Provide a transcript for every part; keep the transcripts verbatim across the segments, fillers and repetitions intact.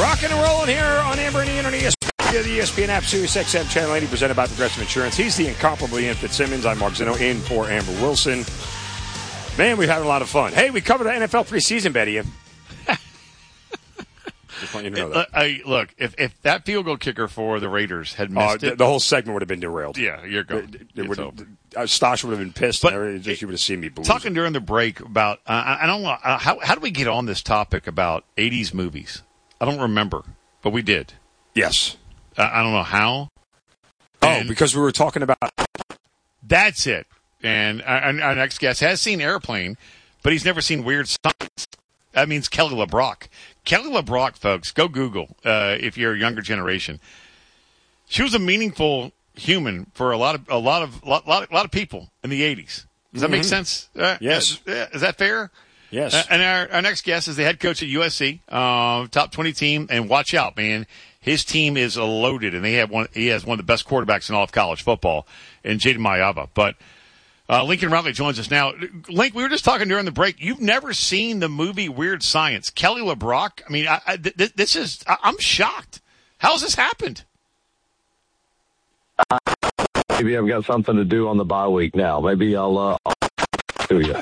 Rocking and rolling here on Amber and Ian on E S P N, the E S P N app, Sirius X M Channel eighty, presented by Progressive Insurance. He's the incomparable Ian Fitzsimmons. I'm Mark Zeno, in for Amber Wilson. Man, we're having a lot of fun. Hey, we covered the N F L preseason bet, Ian. Just want you to know that. I, look, if, if that field goal kicker for the Raiders had missed uh, it, the, the whole segment would have been derailed. Yeah, you're going. It, it would, uh, Stosh would have been pissed. But and just, you would have seen me booze. Talking during the break about, uh, I, I don't know, uh, how, how do we get on this topic about eighties movies? I don't remember, but we did. Yes. Uh, I don't know how. Oh, And because we were talking about. That's it. And our, our next guest has seen Airplane, but he's never seen Weird Science. That means Kelly LeBrock. Kelly LeBrock, folks, go Google uh, if you're a younger generation. She was a meaningful human for a lot of a lot of lot lot, lot of people in the eighties. Does that Mm-hmm. make sense? Uh, Yes. Uh, is that fair? Yes. Uh, and our, our next guest is the head coach at U S C, uh, top twenty team. And watch out, man. His team is loaded, and they have one. He has one of the best quarterbacks in all of college football, in Jaden Mayava. But uh, Lincoln Riley joins us now. Link, we were just talking during the break. You've never seen the movie Weird Science. Kelly LeBrock. I mean, I, I, th- this is. I, I'm shocked. How's this happened? Maybe I've got something to do on the bye week now. Maybe I'll uh, do you.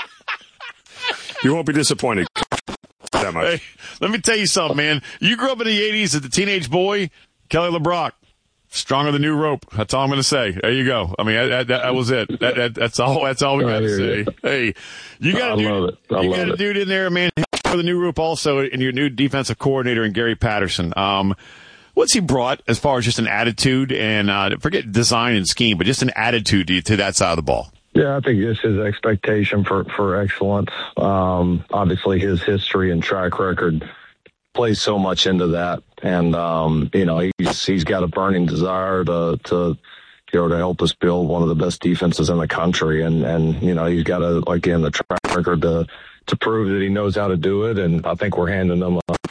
You won't be disappointed that much. Hey, let me tell you something, man. You grew up in the eighties as a teenage boy. Kelly LeBrock, stronger than new rope. That's all I'm going to say. There you go. I mean, that, that, that was it. That, that, that's all. That's all we got to say. You. Hey, you got a dude, you got a dude in there, man. For the new rope, also, and your new defensive coordinator, and Gary Patterson. Um, what's he brought as far as just an attitude and uh, forget design and scheme, but just an attitude to, to that side of the ball? Yeah, I think just his expectation for, for excellence. Um, obviously, his history and track record plays so much into that. And, um, you know, he's, he's got a burning desire to, to, you know, to help us build one of the best defenses in the country. And, and you know, he's got a, again, the track record to, to prove that he knows how to do it. And I think we're handing him a,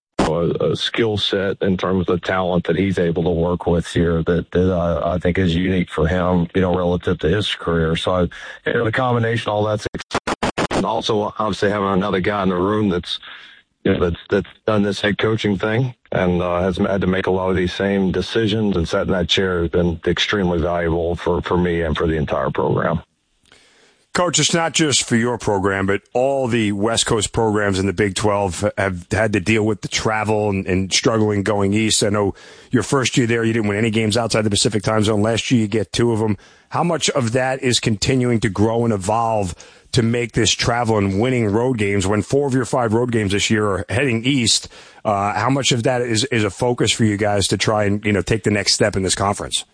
a, a skill set in terms of the talent that he's able to work with here that, that uh, I think is unique for him, you know, relative to his career. So, I, you know, the combination, all that's exciting. And also, obviously, having another guy in the room that's, you know, that's, that's done this head coaching thing and uh, has had to make a lot of these same decisions and sat in that chair has been extremely valuable for, for me and for the entire program. Coach, it's not just for your program, but all the West Coast programs in the Big twelve have had to deal with the travel and, and struggling going east. I know your first year there, you didn't win any games outside the Pacific time zone. Last year, you get two of them. How much of that is continuing to grow and evolve to make this travel and winning road games when four of your five road games this year are heading east? Uh, how much of that is, is a focus for you guys to try and, you know, take the next step in this conference?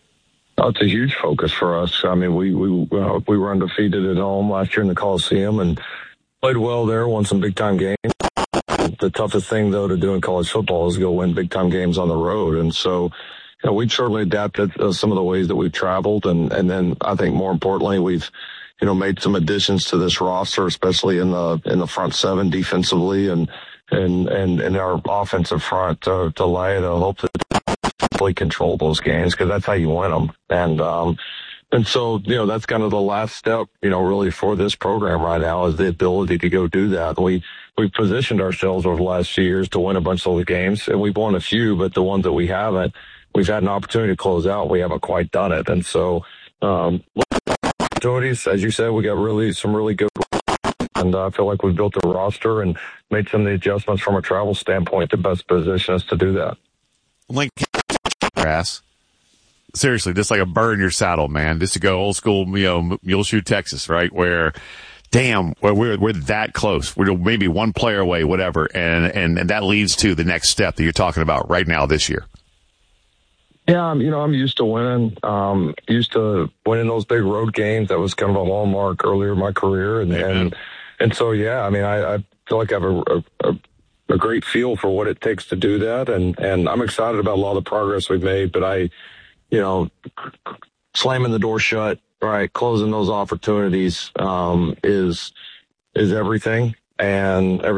Oh, it's a huge focus for us. I mean, we we uh, we were undefeated at home last year in the Coliseum and played well there, won some big-time games. The toughest thing, though, to do in college football is go win big-time games on the road. And so, you know, we've certainly adapted uh, some of the ways that we've traveled. And, and then I think more importantly, we've, you know, made some additions to this roster, especially in the in the front seven defensively and and, and, and our offensive front to, to lay to hope that control those games because that's how you win them. And, um, and so, you know, that's kind of the last step, you know, really for this program right now is the ability to go do that. We, we've positioned ourselves over the last few years to win a bunch of those games and we've won a few, but the ones that we haven't, we've had an opportunity to close out. We haven't quite done it. And so, um, opportunities, as you said, we got really, some really good and I feel like we've built a roster and made some of the adjustments from a travel standpoint to best position us to do that. Link grass. Seriously, just like a bird in your saddle, man. Just to go old school, you know, Muleshoe, Texas, right? Where, damn, where we're we're that close. We're maybe one player away, whatever, and and and that leads to the next step that you're talking about right now this year. Yeah, I'm, you know, I'm used to winning. Um, used to winning those big road games. That was kind of a hallmark earlier in my career, and Amen. and and so yeah, I mean, I, I feel like I have a, a, a a great feel for what it takes to do that. And, and I'm excited about a lot of the progress we've made, but I, you know, slamming the door shut, right, closing those opportunities, um, is, is everything. And every